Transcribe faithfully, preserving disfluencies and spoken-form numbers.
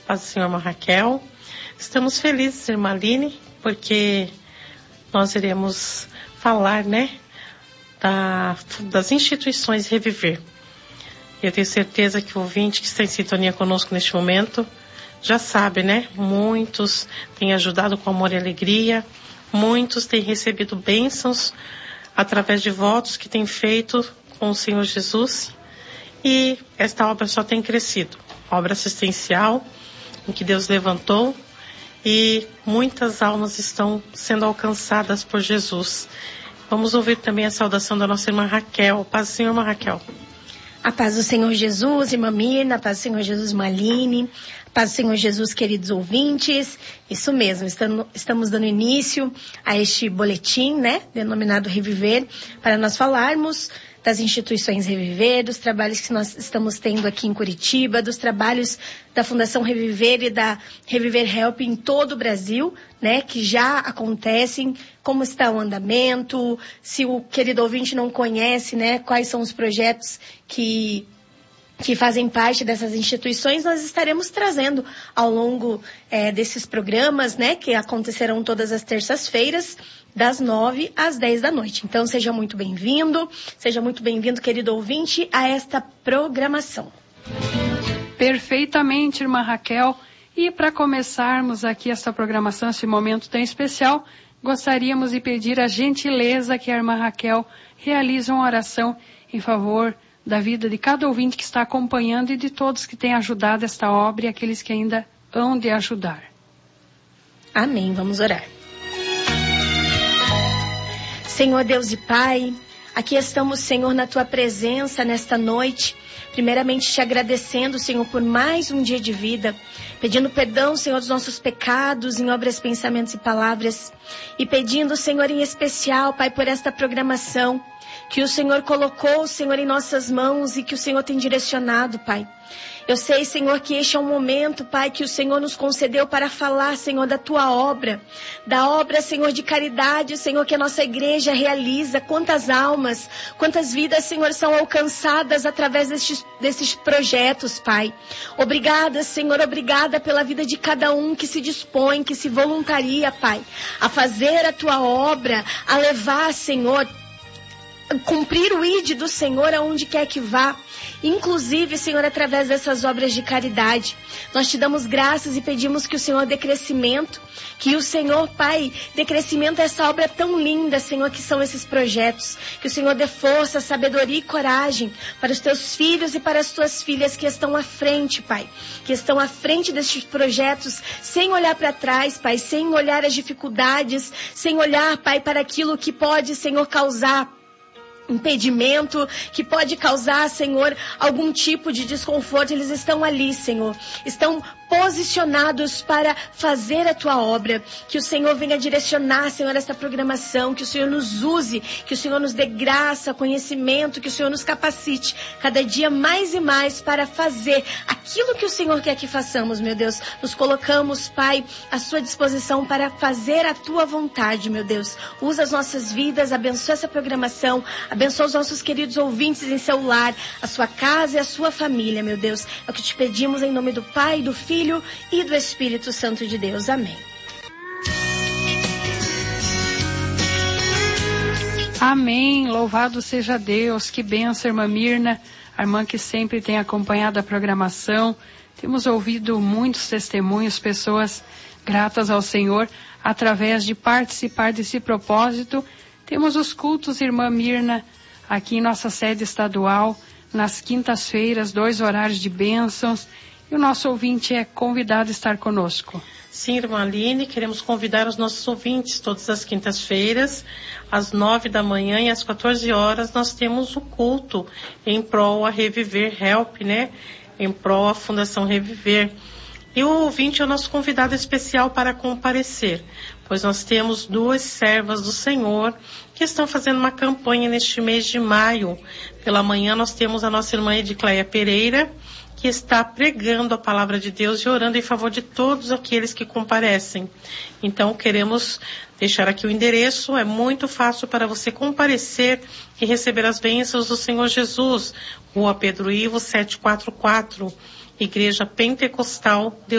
paz do Senhor, irmã Raquel. Estamos felizes, irmã Aline, porque nós iremos falar, né, da, das instituições Reviver. Eu tenho certeza que o ouvinte que está em sintonia conosco neste momento já sabe, né? Muitos têm ajudado com amor e alegria, muitos têm recebido bênçãos através de votos que têm feito com o Senhor Jesus, e esta obra só tem crescido. Obra assistencial em que Deus levantou, e muitas almas estão sendo alcançadas por Jesus. Vamos ouvir também a saudação da nossa irmã Raquel. Paz do Senhor, irmã Raquel. A paz do Senhor Jesus, irmã Mirna, a paz do Senhor Jesus, irmã Aline, a paz do Senhor Jesus, queridos ouvintes. Isso mesmo, estamos dando início a este boletim, né, denominado Reviver, para nós falarmos das instituições Reviver, dos trabalhos que nós estamos tendo aqui em Curitiba, dos trabalhos da Fundação Reviver e da Reviver Help em todo o Brasil, né, que já acontecem, como está o andamento, se o querido ouvinte não conhece, né, quais são os projetos que, que fazem parte dessas instituições, nós estaremos trazendo ao longo é, desses programas, né, que acontecerão todas as terças-feiras, das nove às dez da noite. Então, seja muito bem-vindo, seja muito bem-vindo, querido ouvinte, a esta programação. Perfeitamente, irmã Raquel. E para começarmos aqui esta programação, esse momento tão especial, gostaríamos de pedir a gentileza que a irmã Raquel realize uma oração em favor da vida de cada ouvinte que está acompanhando e de todos que têm ajudado esta obra e aqueles que ainda hão de ajudar. Amém. Vamos orar. Senhor Deus e Pai, aqui estamos, Senhor, na Tua presença nesta noite, primeiramente te agradecendo, Senhor, por mais um dia de vida, pedindo perdão, Senhor, dos nossos pecados em obras, pensamentos e palavras, e pedindo, Senhor, em especial, Pai, por esta programação que o Senhor colocou, Senhor, em nossas mãos e que o Senhor tem direcionado, Pai. Eu sei, Senhor, que este é um momento, Pai, que o Senhor nos concedeu para falar, Senhor, da Tua obra, da obra, Senhor, de caridade, Senhor, que a nossa igreja realiza. Quantas almas, quantas vidas, Senhor, são alcançadas através destes, desses projetos, Pai. Obrigada, Senhor, obrigada pela vida de cada um que se dispõe, que se voluntaria, Pai, a fazer a Tua obra, a levar, Senhor, cumprir o I D do Senhor aonde quer que vá, inclusive, Senhor, através dessas obras de caridade. Nós te damos graças e pedimos que o Senhor dê crescimento, que o Senhor, Pai, dê crescimento a essa obra tão linda, Senhor, que são esses projetos, que o Senhor dê força, sabedoria e coragem para os teus filhos e para as tuas filhas que estão à frente, Pai, que estão à frente destes projetos, sem olhar para trás, Pai, sem olhar as dificuldades, sem olhar, Pai, para aquilo que pode, Senhor, causar impedimento, que pode causar, Senhor, algum tipo de desconforto. Eles estão ali, Senhor, estão posicionados para fazer a Tua obra. Que o Senhor venha direcionar, Senhor, esta programação, que o Senhor nos use, que o Senhor nos dê graça, conhecimento, que o Senhor nos capacite cada dia mais e mais para fazer aquilo que o Senhor quer que façamos, meu Deus. Nos colocamos, Pai, à Sua disposição para fazer a Tua vontade, meu Deus. Usa as nossas vidas, abençoa essa programação, abençoa os nossos queridos ouvintes em seu lar, a sua casa e a sua família, meu Deus. É o que te pedimos em nome do Pai, do Filho e do Espírito Santo de Deus. Amém. Amém. Louvado seja Deus. Que bênção, irmã Mirna, a irmã que sempre tem acompanhado a programação. Temos ouvido muitos testemunhos, pessoas gratas ao Senhor através de participar desse propósito. Temos os cultos, irmã Mirna, aqui em nossa sede estadual, nas quintas-feiras, dois horários de bênçãos, e o nosso ouvinte é convidado a estar conosco. Sim, irmã Aline, queremos convidar os nossos ouvintes todas as quintas-feiras, às nove da manhã e às quatorze horas, nós temos o culto em prol a Reviver Help, né? Em prol a Fundação Reviver. E o ouvinte é o nosso convidado especial para comparecer, pois nós temos duas servas do Senhor que estão fazendo uma campanha neste mês de maio. Pela manhã nós temos a nossa irmã Edicleia Pereira, que está pregando a palavra de Deus e orando em favor de todos aqueles que comparecem. Então queremos deixar aqui o endereço, é muito fácil para você comparecer e receber as bênçãos do Senhor Jesus. Rua Pedro Ivo, setecentos e quarenta e quatro, Igreja Pentecostal Deus